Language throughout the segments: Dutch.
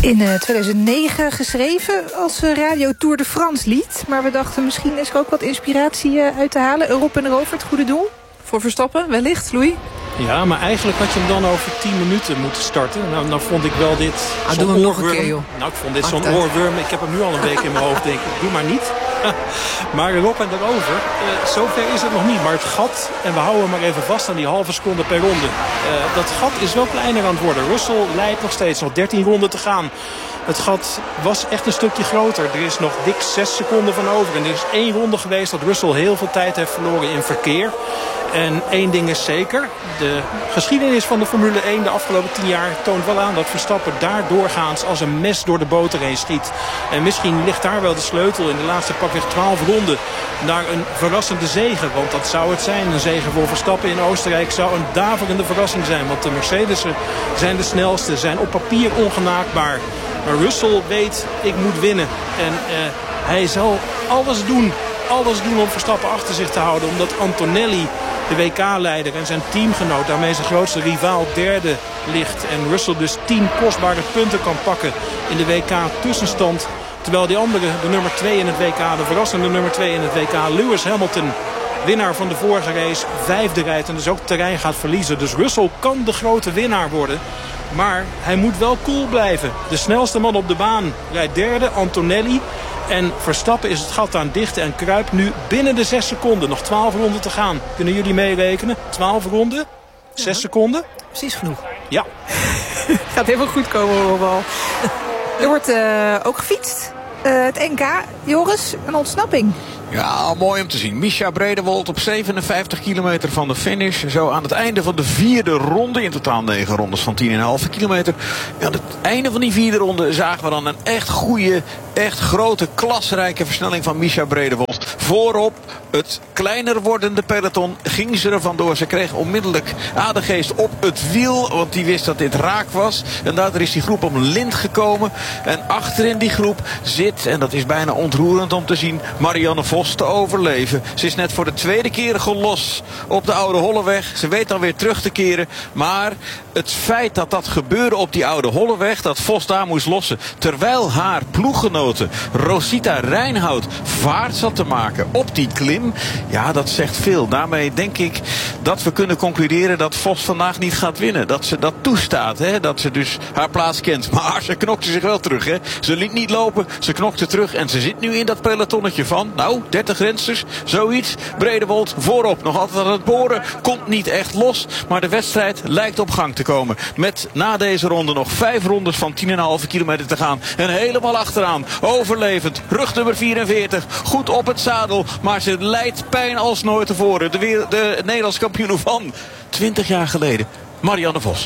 In 2009 geschreven als Radio Tour de France lied. Maar we dachten, misschien is er ook wat inspiratie uit te halen. Erop en erover, het goede doel. Voor Verstappen, wellicht, Louis? Ja, maar eigenlijk had je hem dan over 10 minuten moeten starten. Nou vond ik wel dit... Doe hem nog een keer, joh. Nou, ik vond dit zo'n oorworm. Ik heb hem nu al een week in mijn hoofd, denk ik. Doe maar niet. Maar erop en erover, zover is het nog niet. Maar het gat, en we houden maar even vast aan die halve seconde per ronde. Dat gat is wel kleiner aan het worden. Russell leidt nog steeds, nog 13 ronden te gaan. Het gat was echt een stukje groter. Er is nog dik 6 seconden van over. En er is 1 ronde geweest dat Russell heel veel tijd heeft verloren in verkeer. En één ding is zeker. De geschiedenis van de Formule 1 de afgelopen 10 jaar toont wel aan dat Verstappen daar doorgaans als een mes door de boter heen schiet. En misschien ligt daar wel de sleutel in de laatste pakweg 12 ronden naar een verrassende zege. Want dat zou het zijn. Een zege voor Verstappen in Oostenrijk zou een daverende verrassing zijn. Want de Mercedes'en zijn de snelste, zijn op papier ongenaakbaar. Maar Russell weet, ik moet winnen. En hij zal alles doen om Verstappen achter zich te houden. Omdat Antonelli, de WK-leider en zijn teamgenoot, daarmee zijn grootste rivaal, derde ligt. En Russell dus 10 kostbare punten kan pakken in de WK-tussenstand. Terwijl die andere, de nummer 2 in het WK, de verrassende nummer 2 in het WK, Lewis Hamilton, winnaar van de vorige race, 5e rijdt en dus ook terrein gaat verliezen. Dus Russell kan de grote winnaar worden. Maar hij moet wel cool blijven. De snelste man op de baan rijdt derde, Antonelli. En Verstappen is het gat aan dichten en kruipt nu binnen de 6 seconden. Nog 12 ronden te gaan. Kunnen jullie meerekenen? 12 ronden? 6 seconden? Precies genoeg. Ja. Gaat helemaal goed komen, hoor. Er wordt ook gefietst. Het NK, Joris, een ontsnapping. Ja, mooi om te zien. Mischa Bredewold op 57 kilometer van de finish. Zo aan het einde van de 4e ronde. In totaal 9 rondes van 10,5 kilometer. En aan het einde van die 4e ronde zagen we dan een echt goede, echt grote, klasrijke versnelling van Mischa Bredewold. Voorop het kleiner wordende peloton ging ze er vandoor. Ze kreeg onmiddellijk Adegeest op het wiel, want die wist dat dit raak was. En daardoor is die groep op een lint gekomen. En achterin die groep zit, en dat is bijna ontroerend om te zien, Marianne Vos te overleven. Ze is net voor de 2e keer gelos op de Oude Holleweg. Ze weet dan weer terug te keren. Maar het feit dat dat gebeurde op die Oude Holleweg, dat Vos daar moest lossen, terwijl haar ploeggenote Rosita Reinhout vaart zat te maken op die klim, ja, dat zegt veel. Daarmee denk ik dat we kunnen concluderen dat Vos vandaag niet gaat winnen. Dat ze dat toestaat, hè? Dat ze dus haar plaats kent. Maar ze knokte zich wel terug, hè? Ze liet niet lopen, ze knokte terug en ze zit nu in dat pelotonnetje van, nou, 30 rensters, zoiets. Bredewold voorop, nog altijd aan het boren, komt niet echt los, maar de wedstrijd lijkt op gang te komen. Met na deze ronde nog 5 rondes van 10,5 kilometer te gaan. En helemaal achteraan, overlevend, rug nummer 44, goed op het zadel, maar ze lijdt pijn als nooit tevoren. De Nederlands kampioen van 20 jaar geleden, Marianne Vos.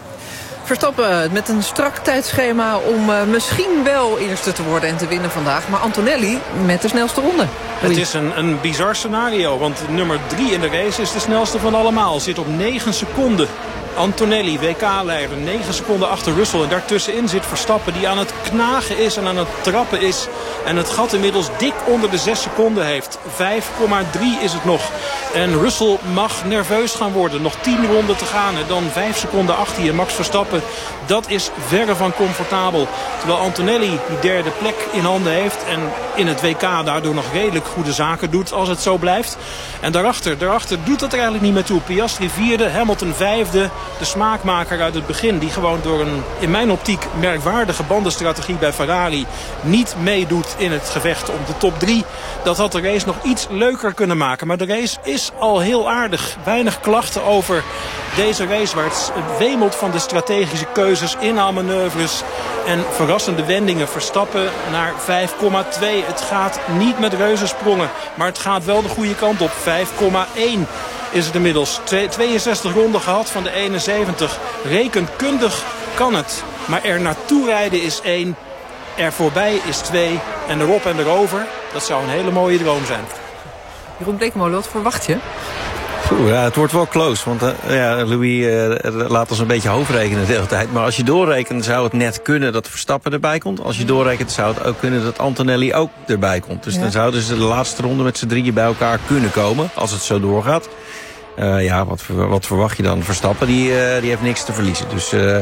Verstappen met een strak tijdschema om misschien wel eerste te worden en te winnen vandaag. Maar Antonelli met de snelste ronde. Het is een bizar scenario, want nummer 3 in de race is de snelste van allemaal. Zit op 9 seconden. Antonelli, WK-leider, 9 seconden achter Russell. En daartussenin zit Verstappen die aan het knagen is en aan het trappen is. En het gat inmiddels dik onder de 6 seconden heeft. 5,3 is het nog. En Russell mag nerveus gaan worden. Nog 10 ronden te gaan en dan 5 seconden achter je. Max Verstappen, dat is verre van comfortabel. Terwijl Antonelli die derde plek in handen heeft. En in het WK daardoor nog redelijk goede zaken doet als het zo blijft. En daarachter doet het er eigenlijk niet meer toe. Piastri 4e, Hamilton 5e. De smaakmaker uit het begin, die gewoon door een, in mijn optiek, merkwaardige bandenstrategie bij Ferrari niet meedoet in het gevecht om de top 3. Dat had de race nog iets leuker kunnen maken. Maar de race is al heel aardig. Weinig klachten over deze race, waar het wemelt van de strategische keuzes, inhaalmanoeuvres en verrassende wendingen. Verstappen naar 5,2. Het gaat niet met reuzensprongen, maar het gaat wel de goede kant op. 5,1. is het inmiddels. 62 ronden gehad van de 71. Rekenkundig kan het. Maar er naartoe rijden is 1. Er voorbij is 2. En erop en erover, dat zou een hele mooie droom zijn. Jeroen Blekemolen, wat verwacht je? Ja, het wordt wel close. Want Louis laat ons een beetje hoofdrekenen de hele tijd. Maar als je doorrekent, zou het net kunnen dat Verstappen erbij komt. Als je doorrekent, zou het ook kunnen dat Antonelli ook erbij komt. Dus dan zouden ze de laatste ronde met z'n drieën bij elkaar kunnen komen. Als het zo doorgaat. Wat verwacht je dan? Verstappen, die heeft niks te verliezen. Dus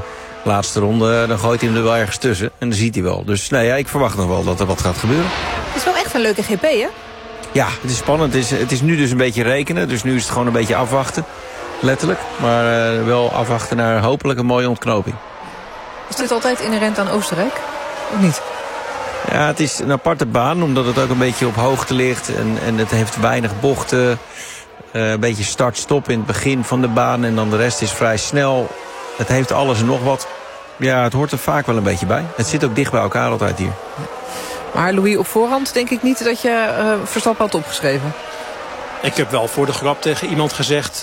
laatste ronde, dan gooit hij hem er wel ergens tussen. En dan ziet hij wel. Dus nee, ik verwacht nog wel dat er wat gaat gebeuren. Het is wel echt een leuke GP, hè? Ja, het is spannend. Het is nu dus een beetje rekenen. Dus nu is het gewoon een beetje afwachten. Letterlijk. Maar wel afwachten naar hopelijk een mooie ontknoping. Is dit altijd inherent aan Oostenrijk? Of niet? Ja, het is een aparte baan. Omdat het ook een beetje op hoogte ligt. En het heeft weinig bochten. Een beetje start-stop in het begin van de baan. En dan de rest is vrij snel. Het heeft alles en nog wat. Ja, het hoort er vaak wel een beetje bij. Het zit ook dicht bij elkaar altijd hier. Maar Louis, op voorhand denk ik niet dat je Verstappen had opgeschreven. Ik heb wel voor de grap tegen iemand gezegd...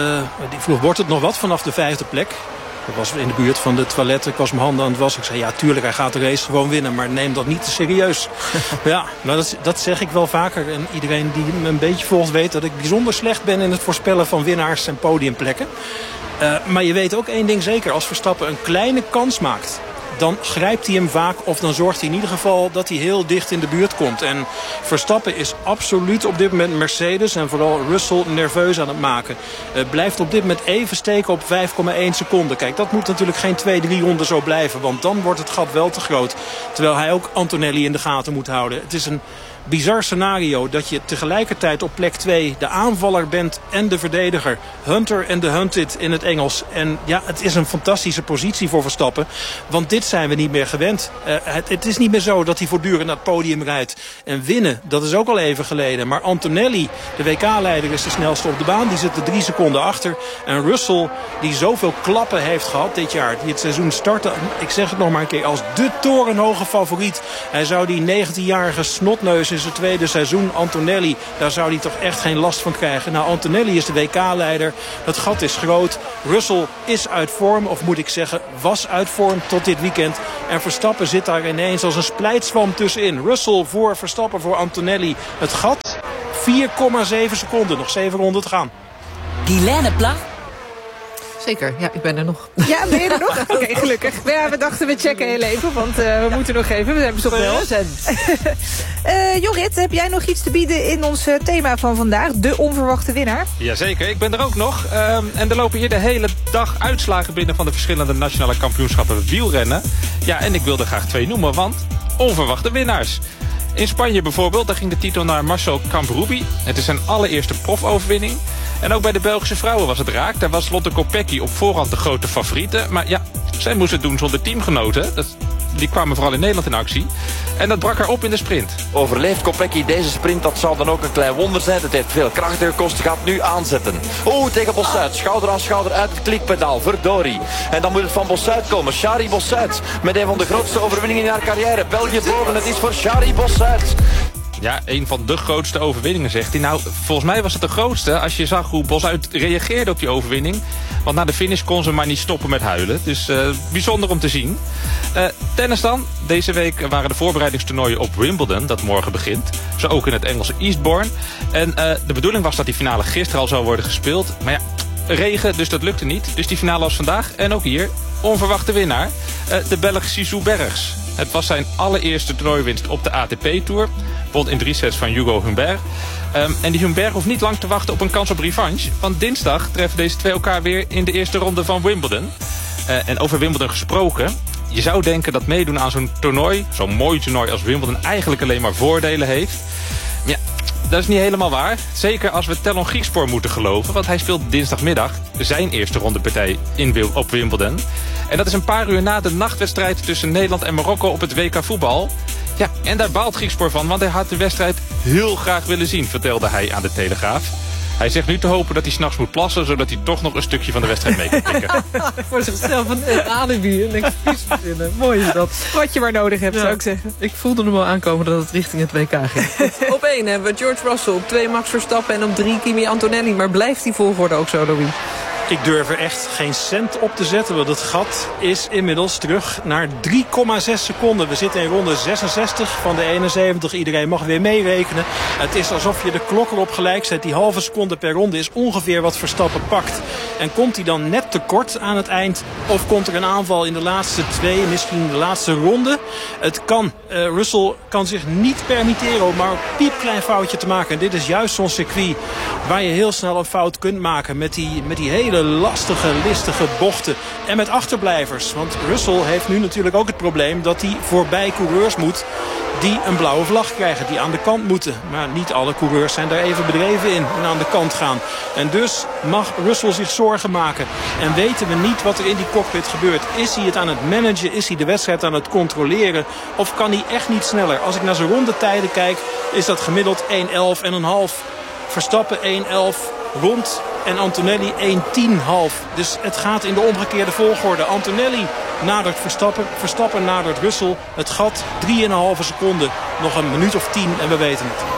die vroeg, wordt het nog wat vanaf de 5e plek? Dat was in de buurt van de toiletten. Ik was mijn handen aan het wassen. Ik zei, ja, tuurlijk, hij gaat de race gewoon winnen. Maar neem dat niet te serieus. Ja, nou, dat zeg ik wel vaker. En iedereen die me een beetje volgt weet dat ik bijzonder slecht ben... in het voorspellen van winnaars en podiumplekken. Maar je weet ook één ding zeker. Als Verstappen een kleine kans maakt... dan grijpt hij hem vaak of dan zorgt hij in ieder geval dat hij heel dicht in de buurt komt. En Verstappen is absoluut op dit moment Mercedes en vooral Russell nerveus aan het maken. Blijft op dit moment even steken op 5,1 seconden. Kijk, dat moet natuurlijk geen 2-3 ronden zo blijven, want dan wordt het gat wel te groot. Terwijl hij ook Antonelli in de gaten moet houden. Het is een bizar scenario dat je tegelijkertijd op plek 2 de aanvaller bent en de verdediger. Hunter en de hunted in het Engels. En ja, het is een fantastische positie voor Verstappen. Want dit zijn we niet meer gewend. Het is niet meer zo dat hij voortdurend naar het podium rijdt. En winnen, dat is ook al even geleden. Maar Antonelli, de WK-leider, is de snelste op de baan. Die zit er 3 seconden achter. En Russell, die zoveel klappen heeft gehad dit jaar. Die het seizoen startte, ik zeg het nog maar een keer, als de torenhoge favoriet. Hij zou die 19-jarige snotneus in zijn tweede seizoen, Antonelli, daar zou hij toch echt geen last van krijgen. Nou, Antonelli is de WK-leider. Het gat is groot. Russell is uit vorm, of moet ik zeggen, was uit vorm tot dit weekend. En Verstappen zit daar ineens als een splijtswam tussenin. Russell voor Verstappen, voor Antonelli. Het gat 4,7 seconden. Nog 7 ronden te gaan. Guylaine Pla. Zeker, ja, ik ben er nog. Ja, ben je er nog? Oké, gelukkig. Ja, we dachten we checken heel even, want we moeten nog even. We hebben ze toch wel. Jorrit, heb jij nog iets te bieden in ons thema van vandaag? De onverwachte winnaar. Jazeker, ik ben er ook nog. En er lopen hier de hele dag uitslagen binnen van de verschillende nationale kampioenschappen wielrennen. Ja, en ik wilde graag 2 noemen, want onverwachte winnaars. In Spanje bijvoorbeeld, daar ging de titel naar Marcel Camp-Ruby. Het is zijn allereerste profoverwinning. En ook bij de Belgische vrouwen was het raak. Daar was Lotte Kopecky op voorhand de grote favoriete. Maar ja, zij moest het doen zonder teamgenoten. Die kwamen vooral in Nederland in actie. En dat brak haar op in de sprint. Overleeft Kopecky deze sprint, dat zou dan ook een klein wonder zijn. Het heeft veel krachten gekost, gaat nu aanzetten. Tegen Bossuit, schouder aan schouder uit het klikpedaal, verdorie. En dan moet het van Bossuit komen, Shari Bossuit. Met een van de grootste overwinningen in haar carrière. België boven, het is voor Shari Bossuit. Ja, een van de grootste overwinningen, zegt hij. Nou, volgens mij was het de grootste als je zag hoe Bossuit reageerde op die overwinning. Want na de finish kon ze maar niet stoppen met huilen. Dus bijzonder om te zien. Tennis dan. Deze week waren de voorbereidingstoernooien op Wimbledon, dat morgen begint. Zo ook in het Engelse Eastbourne. En de bedoeling was dat die finale gisteren al zou worden gespeeld. Maar ja, regen, dus dat lukte niet. Dus die finale was vandaag. En ook hier, onverwachte winnaar. De Belg Sissou Bergs. Het was zijn allereerste toernooiwinst op de ATP-tour. Won in 3 sets van Hugo Humbert. En die Humbert hoeft niet lang te wachten op een kans op revanche. Want dinsdag treffen deze twee elkaar weer in de eerste ronde van Wimbledon. En over Wimbledon gesproken. Je zou denken dat meedoen aan zo'n toernooi, zo'n mooi toernooi als Wimbledon, eigenlijk alleen maar voordelen heeft. Maar ja, dat is niet helemaal waar. Zeker als we Telon Griekspoor moeten geloven. Want hij speelt dinsdagmiddag zijn eerste rondepartij op Wimbledon. En dat is een paar uur na de nachtwedstrijd tussen Nederland en Marokko op het WK voetbal. Ja, en daar baalt Griekspoor van, want hij had de wedstrijd heel graag willen zien, vertelde hij aan de Telegraaf. Hij zegt nu te hopen dat hij 's nachts moet plassen, zodat hij toch nog een stukje van de wedstrijd mee kan pikken. Voor zichzelf een alibi, een excuus verzinnen. Mooi is dat. Wat je maar nodig hebt, zou ik zeggen. Ik voelde hem al aankomen dat het richting het WK ging. Op 1 hebben we George Russell, op 2 Max Verstappen en op 3 Kimi Antonelli. Maar blijft die volgorde ook zo, Louis? Ik durf er echt geen cent op te zetten, want het gat is inmiddels terug naar 3,6 seconden. We zitten in ronde 66 van de 71. Iedereen mag weer meerekenen. Het is alsof je de klok erop gelijk zet. Die halve seconde per ronde is ongeveer wat Verstappen pakt. En komt hij dan net tekort aan het eind? Of komt er een aanval in de laatste 2, misschien de laatste ronde? Het kan. Russell kan zich niet permitteren om maar een piepklein foutje te maken. En dit is juist zo'n circuit waar je heel snel een fout kunt maken. Met die hele lastige, listige bochten. En met achterblijvers. Want Russell heeft nu natuurlijk ook het probleem dat hij voorbij coureurs moet die een blauwe vlag krijgen, die aan de kant moeten. Maar niet alle coureurs zijn daar even bedreven in en aan de kant gaan. En dus mag Russell zich zorgen maken. En weten we niet wat er in die cockpit gebeurt. Is hij het aan het managen? Is hij de wedstrijd aan het controleren? Of kan hij echt niet sneller? Als ik naar zijn rondetijden kijk, is dat gemiddeld 1:11,5. Verstappen 1:11 rond en Antonelli 1:10,5. Dus het gaat in de omgekeerde volgorde. Antonelli nadert Verstappen, Verstappen nadert Russell. Het gat 3,5 seconden. Nog een minuut of 10 en we weten het.